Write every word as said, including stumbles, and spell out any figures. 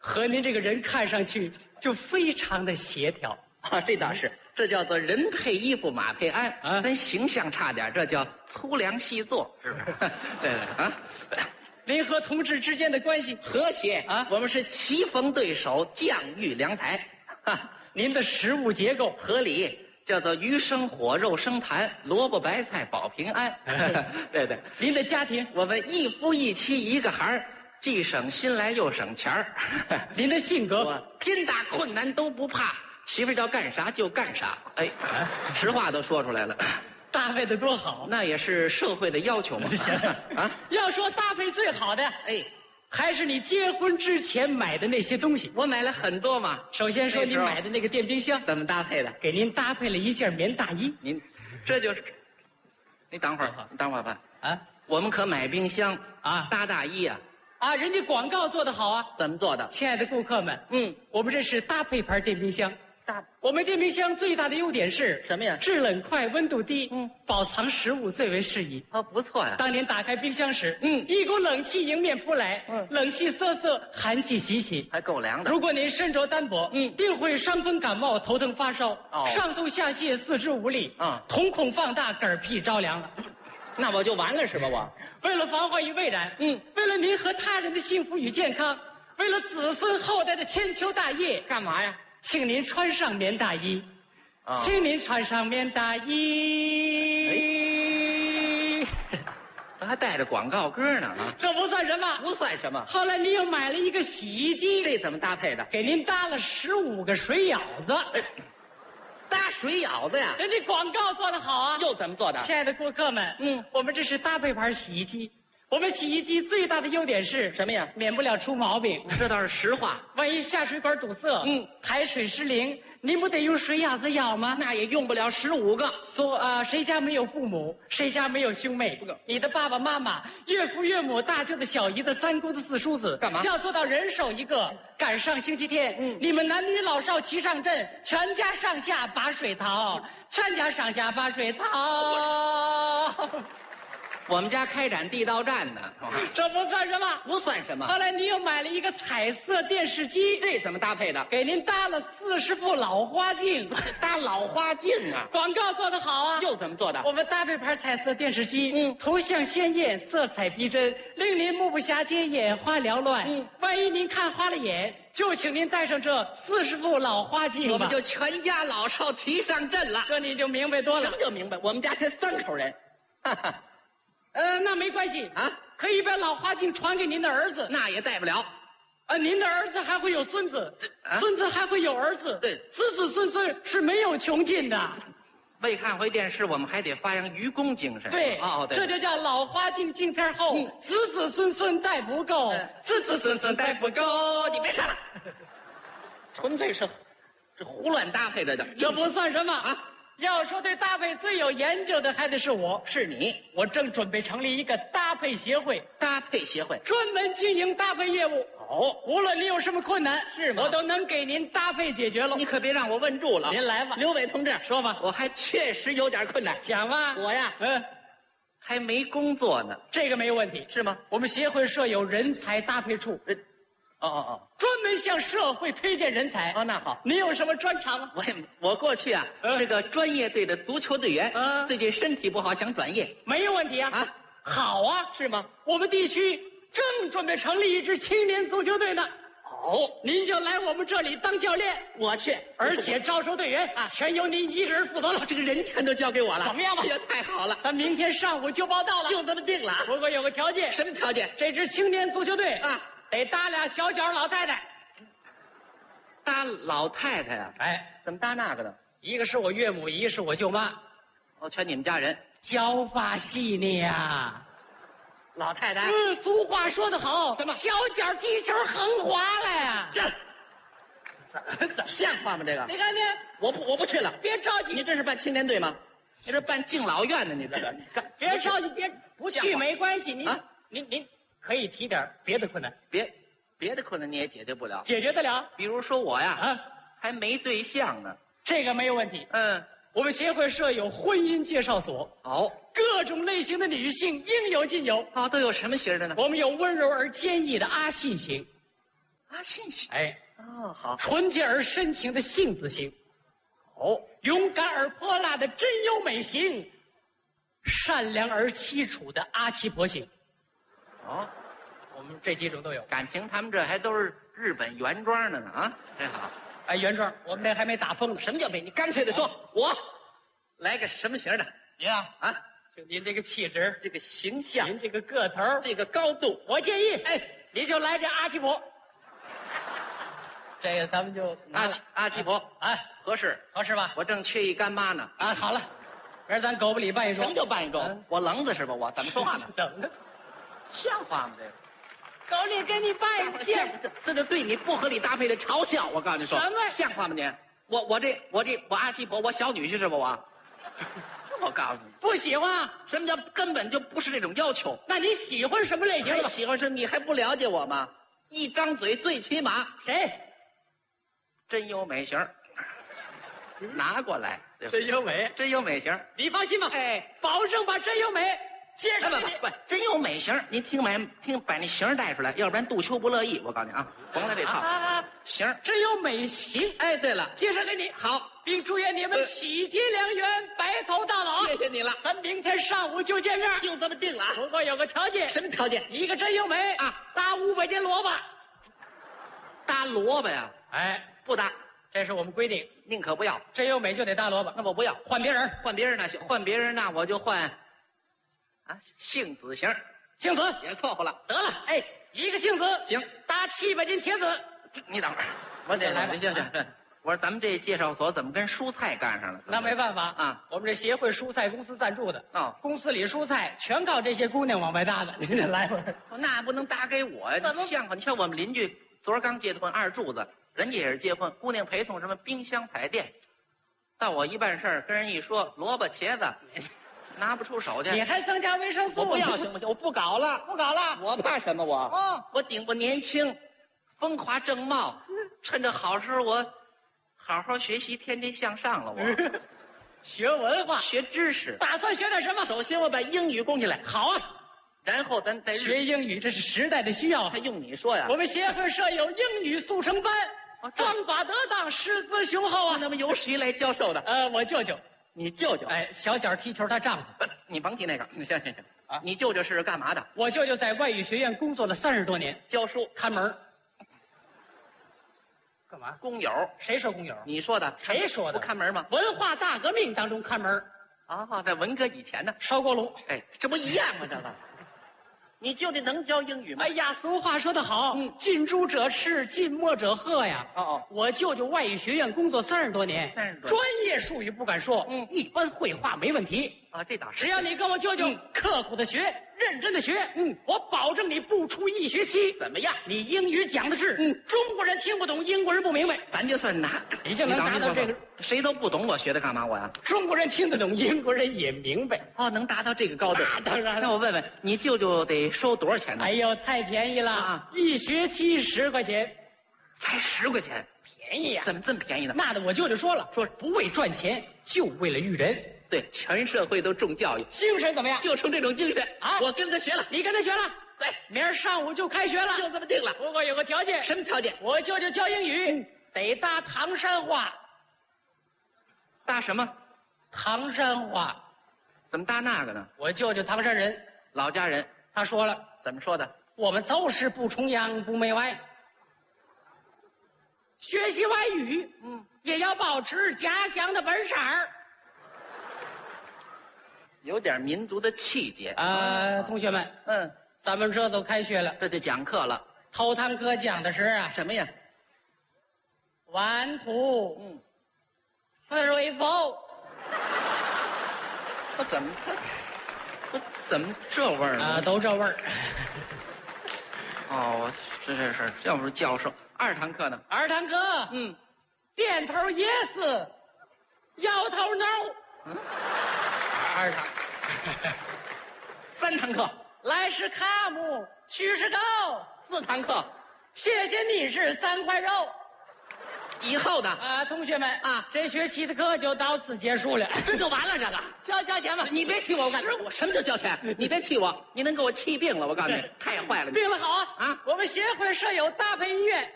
和您这个人看上去就非常的协调啊，这倒是，这叫做人配衣服马配鞍啊咱形象差点，这叫粗粮细作，是不是？对对啊， 您和同志之间的关系和谐啊我们是棋逢对手，将遇良才，哈， 您的食物结构合理。叫做鱼生火，肉生痰，萝卜白菜保平安。对对， 您的家庭我们一夫一妻一个孩儿，既省心来又省钱儿。 您的性格我天大困难都不怕，媳妇儿叫干啥就干啥。哎，实话都说出来了， 搭配的多好。 那也是社会的要求嘛。 行啊， 要说搭配最好的， 哎， 还是你结婚之前买的那些东西。 我买了很多嘛。 首先说你那时候买的那个电冰箱， 怎么搭配的？ 给您搭配了一件棉大衣您，这就是，你等会儿好好， 你等会儿吧。 啊我们可买冰箱啊搭大衣啊， 啊！人家广告做得好啊， 怎么做的？ 亲爱的顾客们， 嗯， 我们这是搭配牌电冰箱。 大我们电冰箱最大的优点是什么呀？ 制冷快，温度低， 嗯， 保藏食物最为适宜。 哦，不错呀。 当您打开冰箱时， 嗯一股冷气迎面扑来， 嗯冷气瑟瑟，寒气袭袭。 还够凉的。 如果您身着单薄， 嗯定会伤风感冒、头疼发烧， 哦上吐下泻、四肢无力， 啊瞳孔放大、嗝屁着凉了。 那我就完了是吧？我为了防患于未然， 嗯， 为了您和他人的幸福与健康，为了子孙后代的千秋大业， 干嘛呀？ 请您穿上棉大衣， 啊请您穿上棉大衣。 还带着广告歌呢啊！ 这不算什么。 不算什么。 后来您又买了一个洗衣机， 这怎么搭配的？ 给您搭了十五个水舀子。 搭水舀子呀？ 人家广告做得好啊！ 又怎么做的？ 亲爱的顾客们， 嗯， 我们这是搭配牌洗衣机。我们洗衣机最大的优点是什么呀？ 免不了出毛病。 这倒是实话。 万一下水管堵塞， 嗯， 排水失灵，您不得用水舀子舀吗？ 那也用不了十五个。 说啊、呃，谁家没有父母？谁家没有兄妹？你的爸爸妈妈、岳父岳母、大舅子、小姨子、三姑子、四叔子， 干嘛就要做到人手一个。赶上星期天， 嗯你们男女老少齐上阵，全家上下把水淘，全家上下把水淘。 我们家开展地道战呢， 这不算什么。 不算什么。 后来你又买了一个彩色电视机， 这怎么搭配的？ 给您搭了四十副老花镜， 搭老花镜啊？ 广告做得好啊！ 又怎么做的？ 我们搭配牌彩色电视机， 嗯头像鲜艳，色彩逼真，令您目不暇接，眼花缭乱。 嗯， 万一您看花了眼，就请您带上这四十副老花镜吧。 我们就全家老少齐上阵了。 这你就明白多了。 什么就明白？我们家才三口人，哈哈。 呃，那没关系啊， 可以把老花镜传给您的儿子。 那也带不了。 啊，您的儿子还会有孙子， 啊孙子还会有儿子， 对子子孙孙是没有穷尽的。 为看回电视，我们还得发扬愚公精神。 对， 哦，对， 这就叫老花镜镜片厚， 嗯子子孙孙带不够， 嗯子子孙孙带不够。 你别唱了，纯粹是这胡乱搭配的的。 这不算什么啊！ 要说对搭配最有研究的，还得是我。 是你， 我正准备成立一个搭配协会， 搭配协会。 专门经营搭配业务。 哦， 无论您有什么困难， 是吗我都能给您搭配解决了。 你可别让我问住了。 您来吧， 刘伟同志， 说吧， 我还确实有点困难。 讲吧。 我呀， 嗯， 还没工作呢， 这个没问题， 是吗？ 我们协会设有人才搭配处， 呃，哦哦哦， 专门向社会推荐人才。 哦，那好。 您有什么专长吗？ 我也我过去啊、 嗯是个专业队的足球队员， 嗯最近身体不好想转业。 没有问题啊。 啊， 好啊， 是吗？ 我们地区正准备成立一支青年足球队呢。 哦， 您就来我们这里当教练， 我去， 而且招收队员啊全由您一个人负责了。 这个人全都交给我了， 怎么样吧哎呀，太好了， 咱明天上午就报到了， 就这么定了。 不过有个条件， 什么条件？ 这支青年足球队啊， 得搭俩小脚老太太。 搭老太太呀、 哎， 怎么搭那个呢？ 一个是我岳母，一个是我舅妈， 哦，全你们家人。 脚法细腻呀。 老太太， 嗯，俗话说得好， 什么小脚踢球横滑了呀。 这怎怎像话吗？这个你看见？ 我不我不去了。 别着急， 你这是办青年队吗？你这办敬老院呢？你这个，你干别着急，别不去没关系。您啊您您可以提点别的困难， 别别的困难你也解决不了。 解决得了比如说我呀， 啊。 还没对象呢。 这个没有问题。 嗯， 我们协会设有婚姻介绍所， 哦各种类型的女性应有尽有。 哦，都有什么型的呢？ 我们有温柔而坚毅的阿信型， 阿发信息。 哎， 哦，好。 纯洁而深情的性子型， 哦， 勇敢而泼辣的真优美型，善良而凄楚的阿奇婆型。 哦， 我们这几种都有。 感情他们这还都是日本原装的呢啊，真好。 哎，原装，我们这还没打封呢。 什么叫美？你干脆的说，我来个什么型的？ 您啊， 啊， 就您这个气质， 这个形象， 您这个个头， 这个高度， 我建议， 哎， 你就来这阿奇婆。这个咱们就拿了阿奇阿奇婆， 哎， 合适合适吧？ 我正缺一干妈呢。 啊，好了，明儿咱狗不理办一什桩。 么叫办一桩？ 嗯我愣子是吧？我怎么说话呢？ 等着， 像话吗？这个。 狗里给你办一像件。 这这就对你不合理搭配的嘲笑，我告诉你说， 什么像话吗你？我我这我这我阿七婆，我小女婿是吧我？我告诉你， 不喜欢？ 什么叫根本就不是这种要求？ 那你喜欢什么类型还的？ 喜欢是你还不了解我吗？一张嘴最起码谁？ 真优美型儿，拿过来，对吧真优美， 真优美型儿， 你放心吧， 哎， 保证把真优美介哎绍给你。 不不不，真优美型儿，您听买听把那型儿带出来，要不然杜秋不乐意。我告诉你啊，甭来这套啊啊啊型儿。 真优美型， 哎，对了， 介绍给你， 好， 并祝愿你们呃喜结良缘，白头到老。 谢谢你了， 咱明天上午就见面， 就这么定了啊。 不过有个条件， 什么条件？ 一个真优美啊， 搭五百斤萝卜。 搭萝卜呀？ 哎， 不搭， 这是我们规定， 宁可不要。 真优美就得搭萝卜， 那我不要， 换别人。 换别人那行，换别人那我就换，啊，杏子型儿杏子也凑合了。 得了，哎，一个杏子行， 搭七百斤茄子。 你等会儿，我得来吧行行行。我说咱们这介绍所怎么跟蔬菜干上了？ 那没办法啊， 我们这协会蔬菜公司赞助的哦公司里蔬菜全靠这些姑娘往外搭的，您得来会儿。 那不能搭给我呀！ 怎么你像话？你像我们邻居昨儿刚结的婚，二柱子，人家也是结婚，姑娘陪送什么冰箱彩电，到我一办事儿跟人一说萝卜茄子，拿不出手去。 你还增加维生素？ 我不要行不行？我不搞了， 不搞了。 我怕什么我？ 哦， 我顶我年轻，风华正茂，趁着好时候我好好学习，天天向上了。我学文化， 学知识， 打算学点什么？ 首先我把英语供起来， 好啊， 然后咱再学英语这是时代的需要啊还。用你说呀？ 我们协会设有英语速成班， 哦这方法得当，师资雄厚啊。 那么由谁来教授的？ 呃，我舅舅， 你舅舅？ 哎，小脚踢球她丈夫。 不，你甭提那个。行行行啊你舅舅是干嘛的？ 我舅舅在外语学院工作了三十多年， 教书， 看门儿。干嘛？ 工友。 谁说工友？ 你说的？ 谁说的？ 不看门吗？ 文化大革命当中看门儿， 啊，在文革以前呢。 烧锅炉。 哎，这不一样吗？这个，你舅舅能教英语吗？ 哎呀，俗话说得好， 嗯近朱者赤，近墨者黑呀。 哦哦， 我舅舅外语学院工作三十多年， 三十多年专业术语不敢说， 嗯一般绘画没问题。 啊，这倒是。 只要你跟我舅舅嗯刻苦的学，认真的学， 嗯， 我保证你不出一学期， 怎么样？ 你英语讲的是， 嗯， 中国人听不懂，英国人不明白， 咱就算拿， 你就能达到这个， 谁都不懂，我学它干嘛我呀？ 中国人听得懂，英国人也明白。 哦，能达到这个高度？ 那当然了那我问问你舅舅得收多少钱呢？ 哎呦，太便宜了， 啊一学期十块钱， 才十块钱， 便宜呀、 怎么这么便宜呢？ 那的我舅舅说了，说不为赚钱，就为了育人。 对，全社会都重教育， 精神怎么样？ 就冲这种精神啊我跟他学了。 你跟他学了， 对， 明儿上午就开学了， 就这么定了。 不过有个条件， 什么条件？ 我舅舅教英语、得搭唐山话， 搭什么？ 唐山话。 怎么搭那个呢？ 我舅舅唐山人， 老家人他说了， 怎么说的？ 我们就是不崇洋不媚外，学习外语， 嗯， 也要保持家乡的本色儿。 有点民族的气节。 啊，同学们， 嗯， 咱们这都开学了， 这就讲课了。 头堂课讲的是啊， 什么呀？ 玩土， 嗯， 四瑞否？ 我怎么他，我怎么这味儿呢？ 啊，都这味儿。 哦，我这这是，要不是教授。二堂课呢？ 二堂课， 嗯， 点头 yes，摇头 no。 嗯， 二堂， 三堂课， 来是卡姆，去是狗， 四堂课， 谢谢你是三块肉。 以后的啊，同学们啊， 这学期的课就到此结束了， 这就完了。这个， 交交钱吧。 你别气我，我干是我什么叫交钱？你别气我，你能给我气病了。我告诉你，太坏了。 病了好啊啊我们协会设有搭配医院，